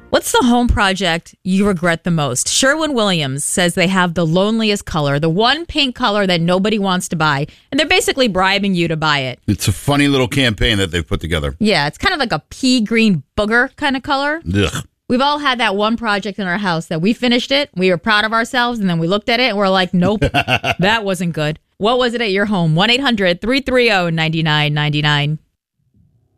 What's the home project you regret the most? Sherwin Williams says they have the loneliest color, the one pink color that nobody wants to buy, and they're basically bribing you to buy it. It's a funny little campaign that they've put together. Yeah, it's kind of like a pea green booger kind of color. Ugh. We've all had that one project in our house that we finished it, we were proud of ourselves, and then we looked at it and we're like, nope, that wasn't good. What was it at your home? 1-800-330-9999.